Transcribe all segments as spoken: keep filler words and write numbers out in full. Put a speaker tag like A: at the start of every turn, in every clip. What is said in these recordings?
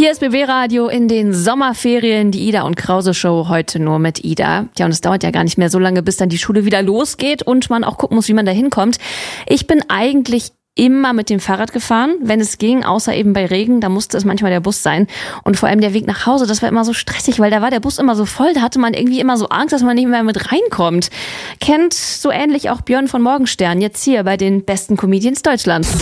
A: Hier ist B B Radio in den Sommerferien, die Ida und Krause Show, heute nur mit Ida. Ja, und es dauert ja gar nicht mehr so lange, bis dann die Schule wieder losgeht und man auch gucken muss, wie man da hinkommt. Ich bin eigentlich immer mit dem Fahrrad gefahren, wenn es ging, außer eben bei Regen, da musste es manchmal der Bus sein. Und vor allem der Weg nach Hause, das war immer so stressig, weil da war der Bus immer so voll, da hatte man irgendwie immer so Angst, dass man nicht mehr mit reinkommt. Kennt so ähnlich auch Björn von Morgenstern, jetzt hier bei den besten Comedians Deutschlands.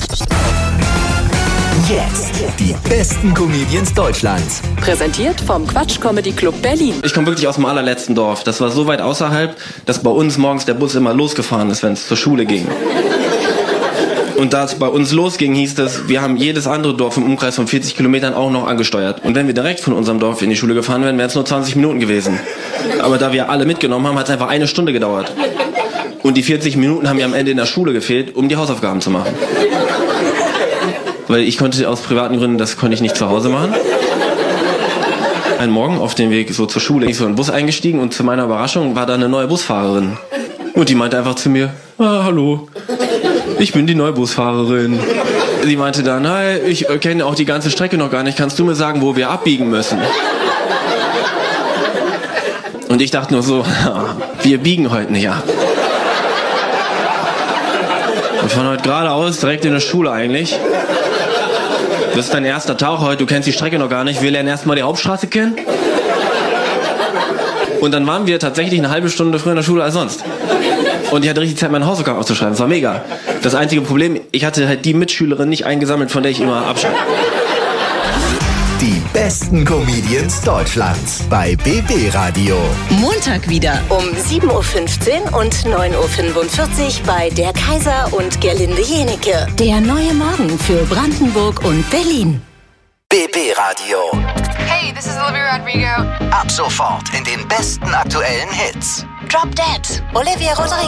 B: Jetzt die besten Comedians Deutschlands.
C: Präsentiert vom Quatsch Comedy Club Berlin.
D: Ich komme wirklich aus dem allerletzten Dorf. Das war so weit außerhalb, dass bei uns morgens der Bus immer losgefahren ist, wenn es zur Schule ging. Und da es bei uns losging, hieß es, wir haben jedes andere Dorf im Umkreis von vierzig Kilometern auch noch angesteuert. Und wenn wir direkt von unserem Dorf in die Schule gefahren wären, wären es nur zwanzig Minuten gewesen. Aber da wir alle mitgenommen haben, hat es einfach eine Stunde gedauert. Und die vierzig Minuten haben mir am Ende in der Schule gefehlt, um die Hausaufgaben zu machen. Weil ich konnte aus privaten Gründen, das konnte ich nicht zu Hause machen. Einen Morgen auf dem Weg so zur Schule, bin ich so in den Bus eingestiegen und zu meiner Überraschung war da eine neue Busfahrerin. Und die meinte einfach zu mir, ah, hallo, ich bin die neue Busfahrerin. Sie meinte dann, hi, ich kenne auch die ganze Strecke noch gar nicht, kannst du mir sagen, wo wir abbiegen müssen? Und ich dachte nur so, wir biegen heute nicht ab. Wir fahren heute geradeaus, direkt in der Schule eigentlich. Das ist dein erster Tag heute, du kennst die Strecke noch gar nicht. Wir lernen erstmal die Hauptstraße kennen. Und dann waren wir tatsächlich eine halbe Stunde früher in der Schule als sonst. Und ich hatte richtig Zeit, meine Hausaufgaben aufzuschreiben. Das war mega. Das einzige Problem, ich hatte halt die Mitschülerin nicht eingesammelt, von der ich immer abschreibe.
B: Die besten Comedians Deutschlands bei B B Radio.
C: Montag wieder
E: um sieben Uhr fünfzehn und neun Uhr fünfundvierzig bei Der Kaiser und Gerlinde Jenecke. Der neue Morgen für Brandenburg und Berlin.
B: B B Radio.
F: Hey, this is Olivia Rodrigo.
B: Ab sofort in den besten aktuellen Hits.
E: Drop Dead, Olivia Rodrigo.